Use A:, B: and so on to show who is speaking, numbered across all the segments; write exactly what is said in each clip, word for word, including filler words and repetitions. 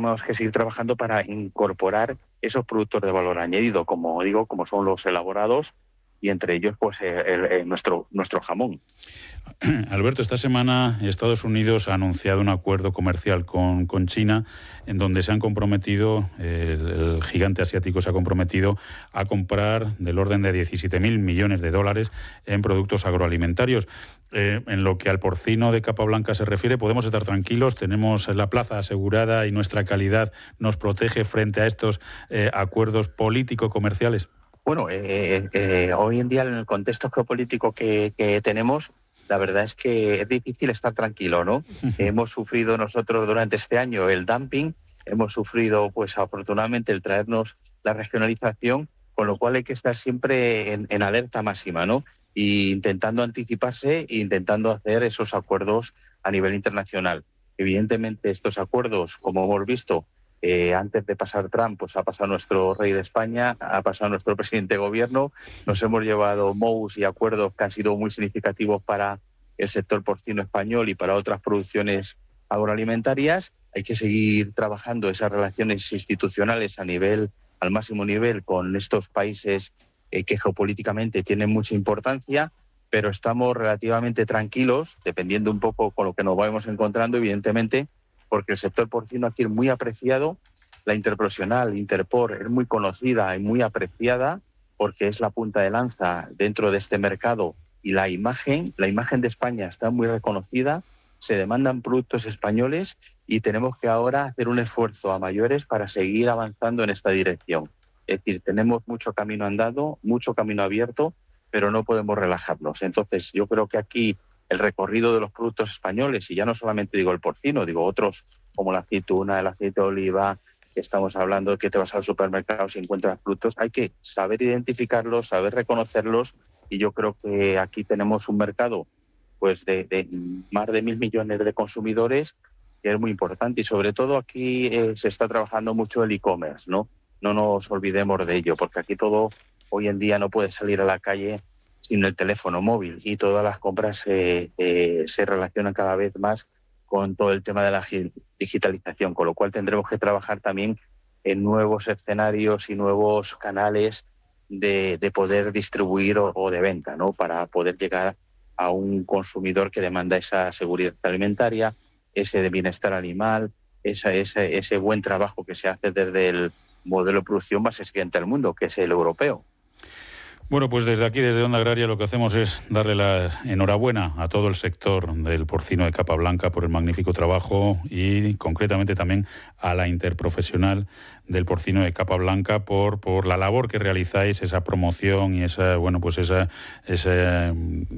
A: tenemos que seguir trabajando para incorporar esos productos de valor añadido, como digo, como son los elaborados, y entre ellos pues el, el, nuestro nuestro jamón.
B: Alberto, esta semana Estados Unidos ha anunciado un acuerdo comercial con, con China, en donde se han comprometido, el, el gigante asiático se ha comprometido a comprar del orden de diecisiete mil millones de dólares en productos agroalimentarios. Eh, en lo que al porcino de capa blanca se refiere, podemos estar tranquilos, tenemos la plaza asegurada y nuestra calidad nos protege frente a estos eh, acuerdos político-comerciales.
A: Bueno, eh, eh, hoy en día en el contexto geopolítico que, que tenemos, la verdad es que es difícil estar tranquilo, ¿no? Hemos sufrido nosotros durante este año el dumping, hemos sufrido, pues afortunadamente, el traernos la regionalización, con lo cual hay que estar siempre en, en alerta máxima, ¿no? Y intentando anticiparse e intentando hacer esos acuerdos a nivel internacional. Evidentemente, estos acuerdos, como hemos visto, Eh, antes de pasar Trump, pues ha pasado nuestro rey de España, ha pasado nuestro presidente de gobierno, nos hemos llevado M O Us y acuerdos que han sido muy significativos para el sector porcino español y para otras producciones agroalimentarias. Hay que seguir trabajando esas relaciones institucionales a nivel, al máximo nivel, con estos países eh, que geopolíticamente tienen mucha importancia, pero estamos relativamente tranquilos, dependiendo un poco con lo que nos vayamos encontrando, evidentemente, porque el sector porcino aquí es muy apreciado, la interprofesional, Interpor, es muy conocida y muy apreciada porque es la punta de lanza dentro de este mercado y la imagen, la imagen de España está muy reconocida, se demandan productos españoles y tenemos que ahora hacer un esfuerzo a mayores para seguir avanzando en esta dirección. Es decir, tenemos mucho camino andado, mucho camino abierto, pero no podemos relajarnos. Entonces, yo creo que aquí el recorrido de los productos españoles, y ya no solamente digo el porcino, digo otros como la aceituna, el aceite de oliva, que estamos hablando de que te vas al supermercado y encuentras productos, hay que saber identificarlos, saber reconocerlos, y yo creo que aquí tenemos un mercado pues de, de más de mil millones de consumidores, que es muy importante, y sobre todo aquí eh, se está trabajando mucho el e-commerce, ¿no? No nos olvidemos de ello, porque aquí todo, hoy en día no puedes salir a la calle sin el teléfono móvil, y todas las compras eh, eh, se relacionan cada vez más con todo el tema de la digitalización, con lo cual tendremos que trabajar también en nuevos escenarios y nuevos canales de, de poder distribuir o, o de venta, ¿no? Para poder llegar a un consumidor que demanda esa seguridad alimentaria, ese de bienestar animal, esa, ese, ese buen trabajo que se hace desde el modelo de producción más exigente del mundo, que es el europeo.
B: Bueno, pues desde aquí, desde Onda Agraria, lo que hacemos es darle la enhorabuena a todo el sector del porcino de capa blanca por el magnífico trabajo, y concretamente también a la interprofesional del porcino de capa blanca por, por la labor que realizáis, esa promoción y esa, bueno, pues esa, ese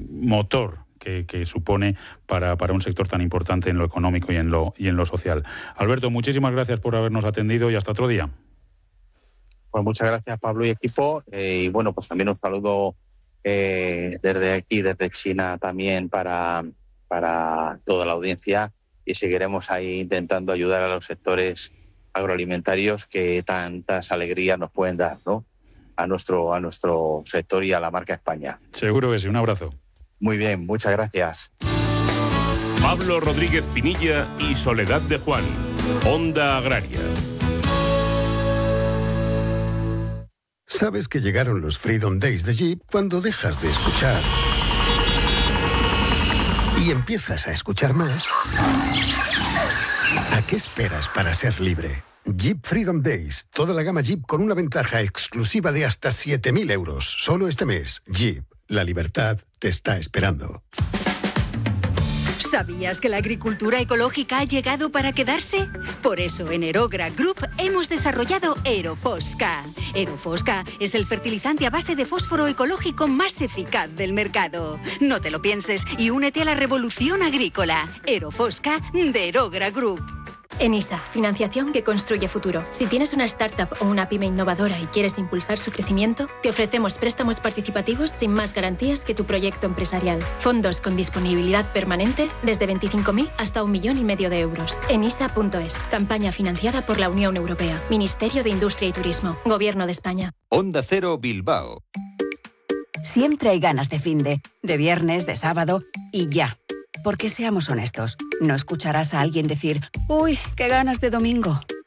B: motor que, que supone para, para un sector tan importante en lo económico y en lo, y en lo social. Alberto, muchísimas gracias por habernos atendido y hasta otro día.
A: Pues muchas gracias, Pablo y equipo. Eh, y bueno, pues también un saludo eh, desde aquí, desde China también para, para toda la audiencia, y seguiremos ahí intentando ayudar a los sectores agroalimentarios que tantas alegrías nos pueden dar, ¿no? A nuestro, a nuestro sector y a la marca España.
B: Seguro que sí, un abrazo.
A: Muy bien, muchas gracias.
C: Pablo Rodríguez Pinilla y Soledad de Juan, Onda Agraria.
D: Sabes que llegaron los Freedom Days de Jeep cuando dejas de escuchar y empiezas a escuchar más. ¿A qué esperas para ser libre? Jeep Freedom Days, toda la gama Jeep con una ventaja exclusiva de hasta siete mil euros. Solo este mes, Jeep, la libertad te está esperando.
E: ¿Sabías que la agricultura ecológica ha llegado para quedarse? Por eso en Aerogra Group hemos desarrollado Aerofosca. Aerofosca es el fertilizante a base de fósforo ecológico más eficaz del mercado. No te lo pienses y únete a la revolución agrícola. Aerofosca de Aerogra Group.
F: ENISA, financiación que construye futuro. Si tienes una startup o una pyme innovadora y quieres impulsar su crecimiento, te ofrecemos préstamos participativos sin más garantías que tu proyecto empresarial. Fondos con disponibilidad permanente desde veinticinco mil hasta un millón y medio de euros. enisa punto es. Campaña financiada por la Unión Europea. Ministerio de Industria y Turismo. Gobierno de España.
G: Onda Cero Bilbao.
H: Siempre hay ganas de finde, de viernes, de sábado y ya. Porque seamos honestos, no escucharás a alguien decir, uy, qué ganas de domingo.